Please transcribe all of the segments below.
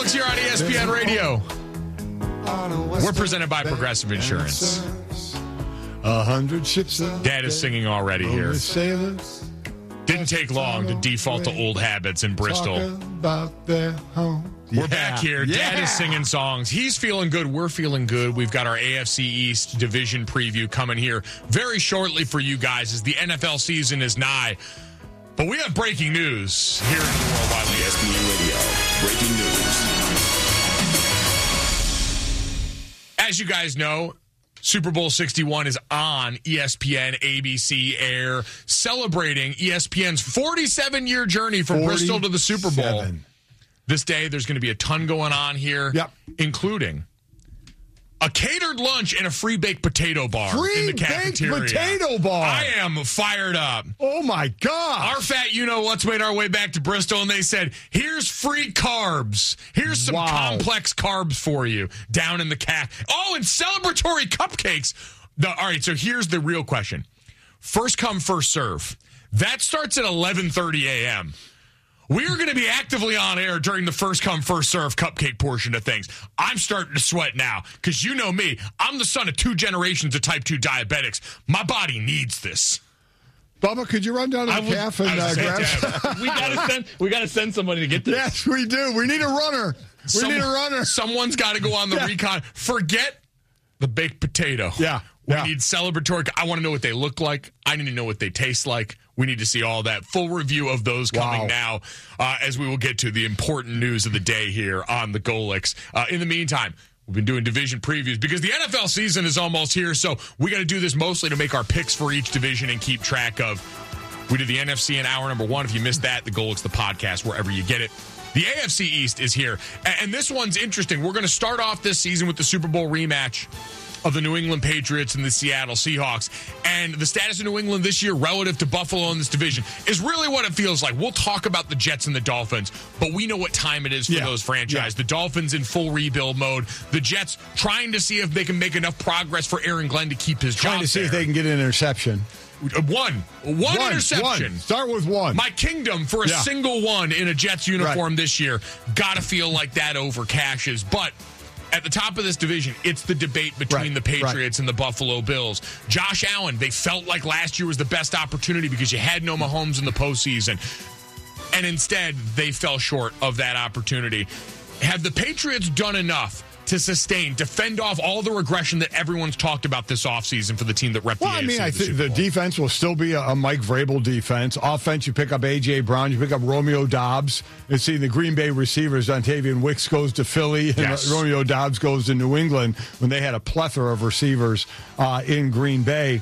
Golics here on ESPN Radio. We're presented by Progressive Insurance. 100 ships. Dad is singing already here. Sailors. Didn't take long to default to old habits in Bristol. About their home. We're back here. Dad is singing songs. He's feeling good. We're feeling good. We've got our AFC East division preview coming here very shortly for you guys as the NFL season is nigh. But we have breaking news here in the Worldwide League. ESPN Radio. Breaking news. As you guys know, Super Bowl 61 is on ESPN, ABC Air, celebrating ESPN's 47-year journey from Bristol to the Super Bowl. This day, there's going to be a ton going on here, including a catered lunch and a free baked potato bar in the cafeteria. Free baked potato bar. I am fired up. Oh, my God. Our fat you-know-what's made our way back to Bristol, and they said, here's free carbs. Here's some complex carbs for you down in the cafe. Oh, and celebratory cupcakes. All right, so here's the real question. First come, first serve. That starts at 11:30 a.m. We are going to be actively on air during the first come, first serve cupcake portion of things. I'm starting to sweat now because you know me. I'm the son of 2 generations of type 2 diabetics. My body needs this. Bubba, could you run down to the cafe and grab We got to send somebody to get this. Yes, we do. We need a runner. Someone's got to go on the recon. Forget the baked potato. We need celebratory. I want to know what they look like. I need to know what they taste like. We need to see all that. Full review of those coming now as we will get to the important news of the day here on the Golics. In the meantime, we've been doing division previews because the NFL season is almost here, so we got to do this mostly to make our picks for each division and keep track of. We did the NFC in hour number 1. If you missed that, the Golics, the podcast, wherever you get it. The AFC East is here, and this one's interesting. We're going to start off this season with the Super Bowl rematch of the New England Patriots and the Seattle Seahawks. And the status of New England this year relative to Buffalo in this division is really what it feels like. We'll talk about the Jets and the Dolphins, but we know what time it is for those franchises. The Dolphins in full rebuild mode. The Jets trying to see if they can make enough progress for Aaron Glenn to keep his job Trying to see if they can get an interception. One interception. Start with one. My kingdom for a single one in a Jets uniform this year. Got to feel like that over cashes. But at the top of this division, it's the debate between the Patriots and the Buffalo Bills. Josh Allen, they felt like last year was the best opportunity because you had no Mahomes in the postseason. And instead, they fell short of that opportunity. Have the Patriots done enough to fend off all the regression that everyone's talked about this offseason for the team that rep the AFC? I think the defense will still be a Mike Vrabel defense. Offense, you pick up A.J. Brown, you pick up Romeo Doubs. And see the Green Bay receivers, Dontavian Wicks goes to Philly, and Romeo Doubs goes to New England when they had a plethora of receivers in Green Bay.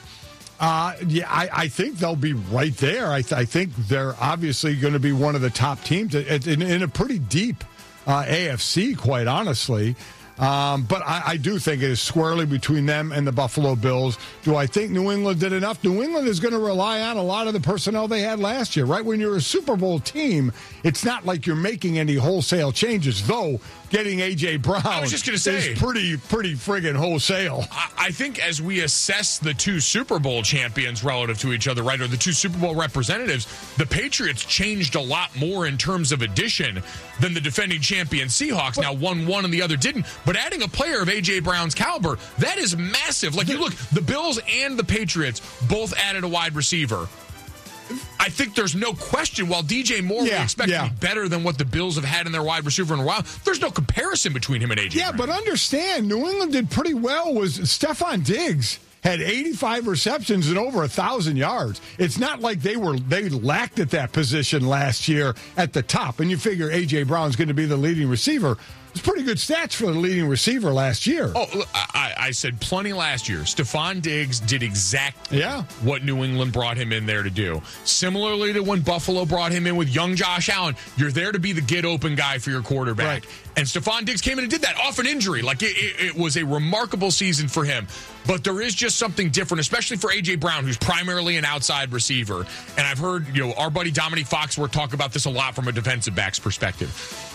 I think they'll be right there. I think they're obviously going to be one of the top teams in a pretty deep AFC, quite honestly. But I do think it is squarely between them and the Buffalo Bills. Do I think New England did enough? New England is going to rely on a lot of the personnel they had last year, right? When you're a Super Bowl team, it's not like you're making any wholesale changes, though getting A.J. Brown I was just going to say, is pretty friggin' wholesale. I think as we assess the 2 Super Bowl champions relative to each other, right, or the 2 Super Bowl representatives, the Patriots changed a lot more in terms of addition than the defending champion Seahawks. Now, one won and the other didn't. But adding a player of A.J. Brown's caliber, that is massive. Like, you look, the Bills and the Patriots both added a wide receiver. I think there's no question, while DJ Moore we expect to be better than what the Bills have had in their wide receiver in a while, there's no comparison between him and A.J. Brown. But understand, New England did pretty well. Stephon Diggs had 85 receptions and over 1,000 yards. It's not like they lacked at that position last year at the top. And you figure A.J. Brown's going to be the leading receiver. It's pretty good stats for the leading receiver last year. Oh, I said plenty last year. Stephon Diggs did exactly what New England brought him in there to do. Similarly to when Buffalo brought him in with young Josh Allen, you're there to be the get-open guy for your quarterback. Right. And Stephon Diggs came in and did that off an injury. Like, it was a remarkable season for him. But there is just something different, especially for A.J. Brown, who's primarily an outside receiver. And I've heard, our buddy Dominique Foxworth talk about this a lot from a defensive back's perspective.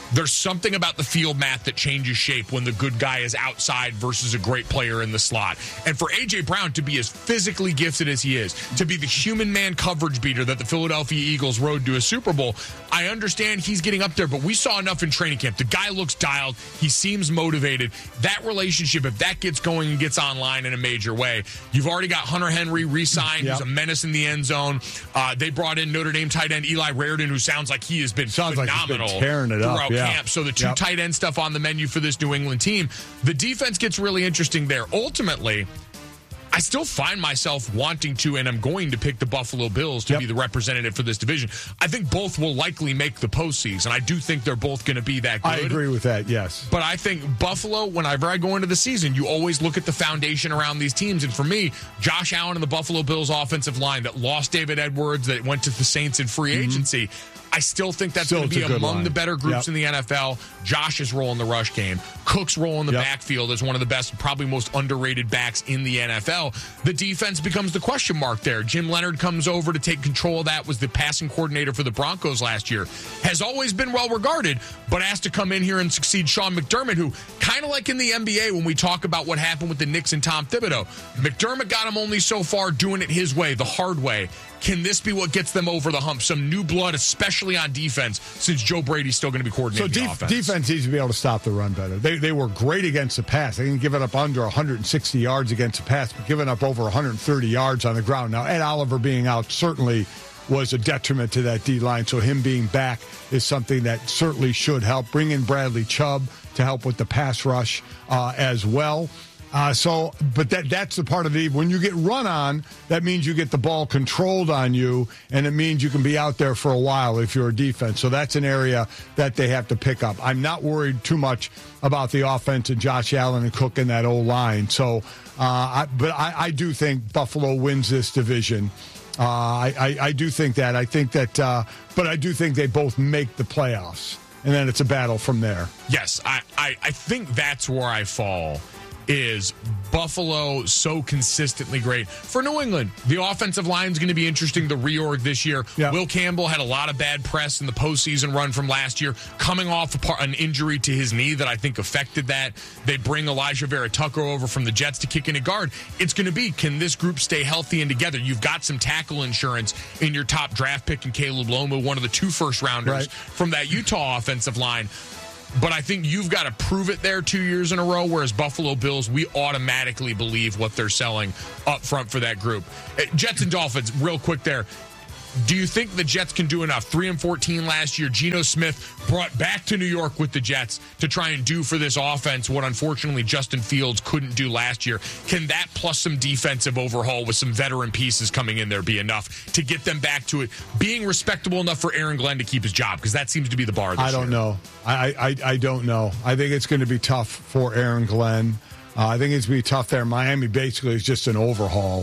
There's something about the field math that changes shape when the good guy is outside versus a great player in the slot. And for A.J. Brown to be as physically gifted as he is, to be the human man coverage beater that the Philadelphia Eagles rode to a Super Bowl, I understand he's getting up there, but we saw enough in training camp. The guy looks dialed. He seems motivated. That relationship, if that gets going and gets online in a major way, you've already got Hunter Henry re-signed, who's a menace in the end zone. They brought in Notre Dame tight end Eli Raridan, who sounds like he has been phenomenal tearing it throughout up. camp. So the two tight end stuff on the menu for this New England team. The defense gets really interesting there. Ultimately, I still find myself wanting to, and I'm going to pick the Buffalo Bills to be the representative for this division. I think both will likely make the postseason. I do think they're both going to be that good. I agree with that, yes. But I think Buffalo, whenever I go into the season, you always look at the foundation around these teams. And for me, Josh Allen and the Buffalo Bills offensive line that lost David Edwards, that went to the Saints in free agency, I still think that's going to be among the better groups in the NFL. Josh's role in the rush game, Cook's role in the backfield as one of the best, probably most underrated backs in the NFL. The defense becomes the question mark there. Jim Leonard comes over to take control of that, was the passing coordinator for the Broncos last year. Has always been well regarded, but asked to come in here and succeed Sean McDermott, who, kind of like in the NBA when we talk about what happened with the Knicks and Tom Thibodeau, McDermott got him only so far doing it his way, the hard way. Can this be what gets them over the hump? Some new blood, especially on defense, since Joe Brady's still going to be coordinating the offense. Defense needs to be able to stop the run better. They were great against the pass. They didn't give it up under 160 yards against the pass, but giving up over 130 yards on the ground. Now, Ed Oliver being out certainly was a detriment to that D-line, so him being back is something that certainly should help. Bring in Bradley Chubb to help with the pass rush as well. But that's the part of it. When you get run on, that means you get the ball controlled on you, and it means you can be out there for a while if you're a defense. So that's an area that they have to pick up. I'm not worried too much about the offense and Josh Allen and Cook in that O-line. So, I do think Buffalo wins this division. I do think that. But I do think they both make the playoffs, and then it's a battle from there. Yes, I think that's where I fall. Is Buffalo so consistently great? For New England, the offensive line is going to be interesting, the reorg this year. Yeah. Will Campbell had a lot of bad press in the postseason run from last year, coming off an injury to his knee that I think affected that. They bring Elijah Vera Tucker over from the Jets to kick in a guard. It's going to be, can this group stay healthy and together? You've got some tackle insurance in your top draft pick in Caleb Loma, one of the 2 first-rounders from that Utah offensive line. But I think you've got to prove it there 2 years in a row, whereas Buffalo Bills, we automatically believe what they're selling up front for that group. Jets and Dolphins, real quick there. Do you think the Jets can do enough? 3-14 last year. Geno Smith brought back to New York with the Jets to try and do for this offense what unfortunately Justin Fields couldn't do last year. Can that plus some defensive overhaul with some veteran pieces coming in there be enough to get them back to it being respectable enough for Aaron Glenn to keep his job? Because that seems to be the bar this year. I don't know. I don't know. I think it's going to be tough for Aaron Glenn. I think it's going to be tough there. Miami basically is just an overhaul.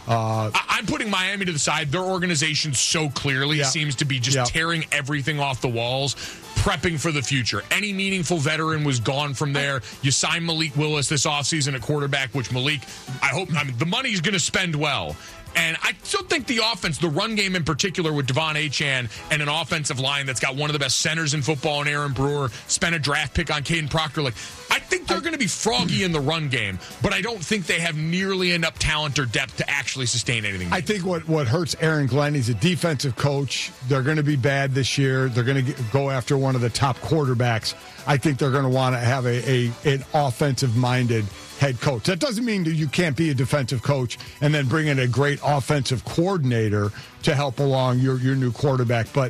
I'm putting Miami to the side. Their organization so clearly seems to be just tearing everything off the walls, prepping for the future. Any meaningful veteran was gone from there. You sign Malik Willis this offseason at quarterback, which Malik, the money's going to spend well. And I still think the offense, the run game in particular with Devon Achane and an offensive line that's got one of the best centers in football in Aaron Brewer, spent a draft pick on Caden Proctor. I think they're going to be froggy in the run game, but I don't think they have nearly enough talent or depth to actually sustain anything. I think what hurts Aaron Glenn, he's a defensive coach. They're going to be bad this year. They're going to go after one of the top quarterbacks. I think they're going to want to have an offensive-minded head coach. That doesn't mean that you can't be a defensive coach and then bring in a great offensive coordinator to help along your new quarterback. But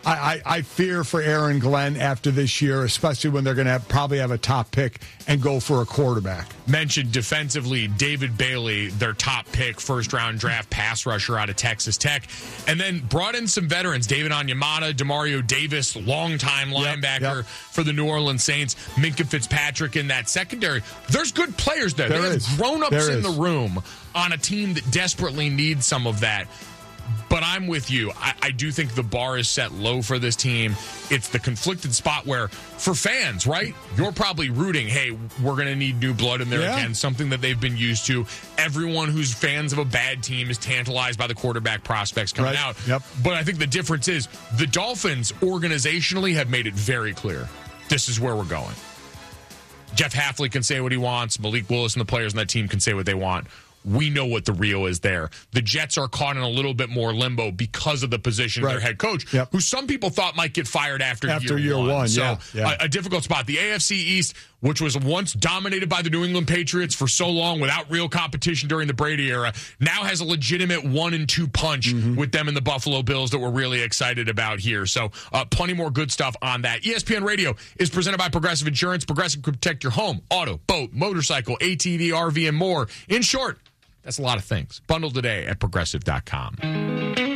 I fear for Aaron Glenn after this year, especially when they're going to probably have a top pick and go for a quarterback. Mentioned defensively, David Bailey, their top pick, first-round draft pass rusher out of Texas Tech. And then brought in some veterans, David Onyemata, Demario Davis, longtime linebacker for the New Orleans Saints, Minkah Fitzpatrick in that secondary. There's good players there. They have grown-ups in the room on a team that desperately needs some of that. But I'm with you. I do think the bar is set low for this team. It's the conflicted spot where, for fans, right, you're probably rooting, hey, we're going to need new blood in there again, something that they've been used to. Everyone who's fans of a bad team is tantalized by the quarterback prospects coming out. But I think the difference is the Dolphins organizationally have made it very clear. this is where we're going. Jeff Hafley can say what he wants. Malik Willis and the players on that team can say what they want. We know what the Rio is there. The Jets are caught in a little bit more limbo because of the position of their head coach, who some people thought might get fired after year one. So a difficult spot. The AFC East, which was once dominated by the New England Patriots for so long without real competition during the Brady era, now has a legitimate 1-2 punch with them and the Buffalo Bills that we're really excited about here. So plenty more good stuff on that. ESPN Radio is presented by Progressive Insurance. Progressive can protect your home, auto, boat, motorcycle, ATV, RV, and more. In short, that's a lot of things. Bundle today at Progressive.com.